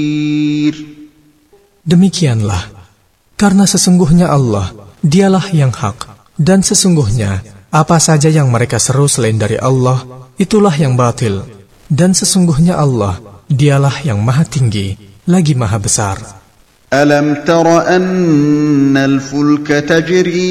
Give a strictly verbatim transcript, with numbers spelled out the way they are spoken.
Demikianlah, karena sesungguhnya Allah, dialah yang hak, dan sesungguhnya apa saja yang mereka seru selain dari Allah, itulah yang batil, dan sesungguhnya Allah, dialah yang maha tinggi, lagi maha besar. Alam tara anna al-fulka tajri